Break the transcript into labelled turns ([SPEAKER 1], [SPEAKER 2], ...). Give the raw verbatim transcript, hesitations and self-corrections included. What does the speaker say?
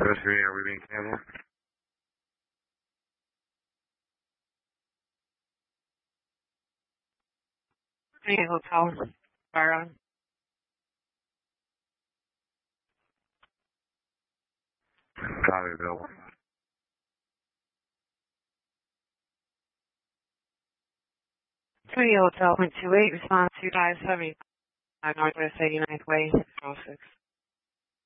[SPEAKER 1] three, are we being canceled?
[SPEAKER 2] Hey, hotel. Byron.
[SPEAKER 1] Copy, Bill.
[SPEAKER 2] Three Hotel, point two eight, response two five seven, Northwest eighty-ninth Way, oh six.